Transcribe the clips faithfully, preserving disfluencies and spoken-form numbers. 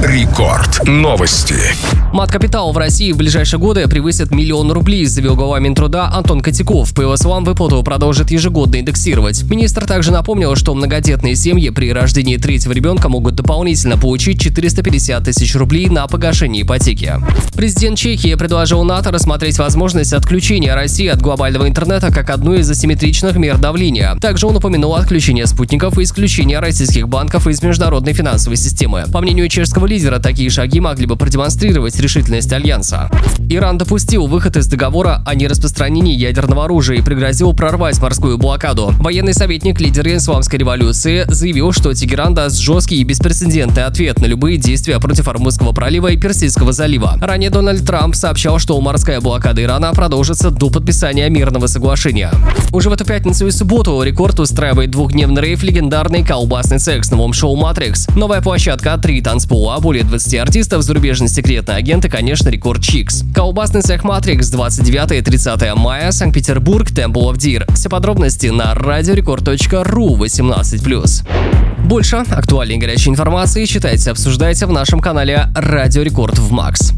Рекорд. Новости. Мат-капитал в России в ближайшие годы превысит миллион рублей, заявил глава Минтруда Антон Котяков. По его словам, выплату продолжит ежегодно индексировать. Министр также напомнил, что многодетные семьи при рождении третьего ребенка могут дополнительно получить четыреста пятьдесят тысяч рублей на погашение ипотеки. Президент Чехии предложил НАТО рассмотреть возможность отключения России от глобального интернета как одну из асимметричных мер давления. Также он упомянул отключение спутников и исключение российских банков из международной финансовой системы. По мнению чешского лидера, такие шаги могли бы продемонстрировать решительность Альянса. Иран допустил выход из договора о нераспространении ядерного оружия и пригрозил прорвать морскую блокаду. Военный советник лидера исламской революции заявил, что Тегеран даст жесткий и беспрецедентный ответ на любые действия против Ормузского пролива и Персидского залива. Ранее Дональд Трамп сообщал, что морская блокада Ирана продолжится до подписания мирного соглашения. Уже в эту пятницу и субботу Рекорд устраивает двухдневный рейв легендарный колбасный цех с новым шоу «Матрикс». Новая площадка, три танцпола, более двадцати артистов, зарубежный секретный агент и, конечно, Рекорд Чикс. Колбасный цех «Матрикс» двадцать девятого и тридцатого мая, Санкт-Петербург, Temple of Deer. Все подробности на радиорекорд точка ру восемнадцать плюс. Больше актуальной и горячей информации читайте, обсуждайте в нашем канале Радио Рекорд в Макс.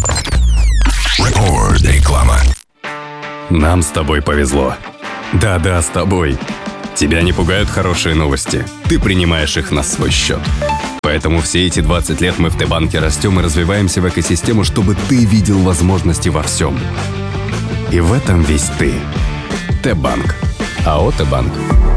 Рекорд. Реклама. Нам с тобой повезло. Да-да, с тобой. Тебя не пугают хорошие новости. Ты принимаешь их на свой счет. Поэтому все эти двадцать лет мы в Т-банке растем и развиваемся в экосистему, чтобы ты видел возможности во всем. И в этом весь ты. Т-банк. АО «Т-банк».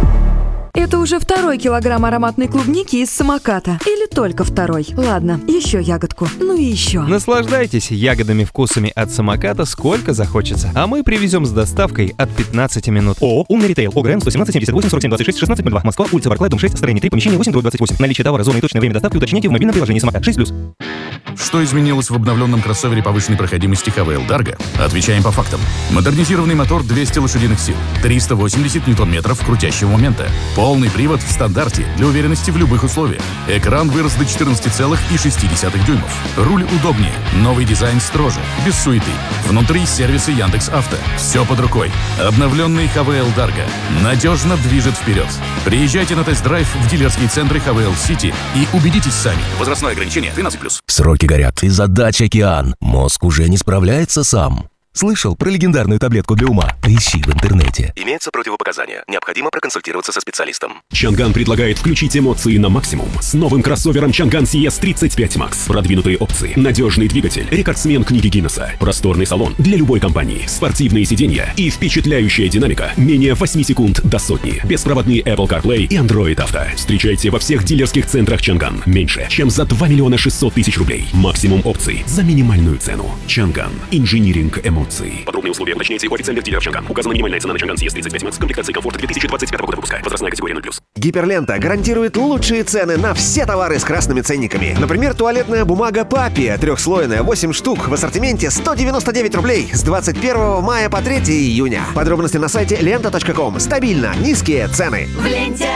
Это уже второй килограмм ароматной клубники из самоката. Или только второй. Ладно, еще ягодку. Ну и еще. Наслаждайтесь ягодами вкусами от самоката сколько захочется. А мы привезем с доставкой от пятнадцати минут. ООО «Умный ритейл». ОГРН сто семнадцать семьдесят восемь сорок семь двадцать шесть шестнадцать ноль два. Москва, улица Барклай, дом шесть, строение три, помещение восемь, двадцать восемь. Наличие товара, зона и точное время доставки уточните в мобильном приложении самокат шесть плюс. Что изменилось в обновленном кроссовере повышенной проходимости эйч ви эл Dargo? Отвечаем по фактам. Модернизированный мотор двести лошадиных сил, триста восемьдесят ньютон-метров крутящего момента, полный привод в стандарте для уверенности в любых условиях. Экран вырос до четырнадцати целых шести десятых дюймов. Руль удобнее, новый дизайн строже, без суеты. Внутри сервисы Яндекс.Авто. Все под рукой. Обновленный эйч ви эл Dargo надежно движет вперед. Приезжайте на тест-драйв в дилерские центры эйч ви эл City и убедитесь сами. Возрастное ограничение тринадцать плюс. Сроки горят, и задач океан. Мозг уже не справляется сам. Слышал про легендарную таблетку для ума? Поищи в интернете. Имеются противопоказания. Необходимо проконсультироваться со специалистом. Чанган предлагает включить эмоции на максимум. С новым кроссовером Чанган си эс тридцать пять макс. Продвинутые опции, надежный двигатель, рекордсмен книги Гиннесса, просторный салон для любой компании, спортивные сиденья и впечатляющая динамика. Менее восьми секунд до сотни. Беспроводные Apple CarPlay и Android Auto. Встречайте во всех дилерских центрах Чанган. Меньше, чем за два миллиона шестьсот тысяч рублей. Максимум опций за минимальную цену. Чанган. Инжиниринг эмоций. Подробные условия уточняйте у официальных дилеров Чанган. Указана минимальная цена на Чанган си эс тридцать пять макс. Комплектация комфорта две тысячи двадцать пятого года выпуска. Возрастная категория ноль плюс. Гиперлента гарантирует лучшие цены на все товары с красными ценниками. Например, туалетная бумага Папи трехслойная, восемь штук в ассортименте сто девяносто девять рублей с двадцать первого мая по третьего июня. Подробности на сайте лента точка ком. Стабильно низкие цены. В ленте